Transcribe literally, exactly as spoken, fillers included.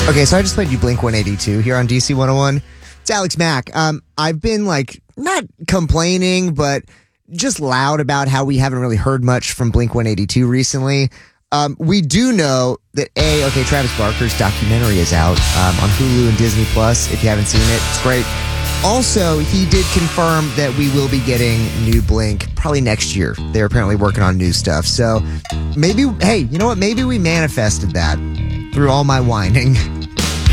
Okay, so I just played you Blink one eighty-two here on D C one oh one. It's Alex Mack. Um, I've been like, not complaining, but just loud about how we haven't really heard much from Blink one eighty-two recently. Um, we do know that A, okay, Travis Barker's documentary is out um, on Hulu and Disney Plus. If you haven't seen it, it's great. Also, he did confirm that we will be getting new Blink probably next year. They're apparently working on new stuff. So maybe, hey, you know what? Maybe we manifested that through all my whining.